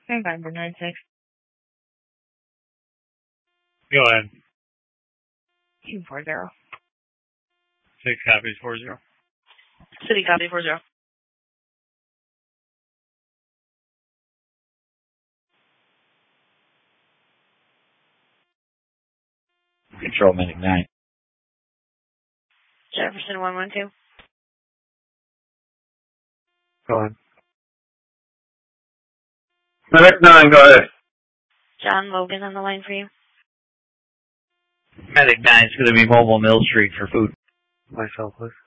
November 96. Go ahead. 240. 6 copies, 40. City copy 40. Control Medic 9. Jefferson 112. Go ahead. Medic 9, go ahead. John Logan on the line for you. Medic 9 is going to be Mobile Mill Street for food. Myself, please.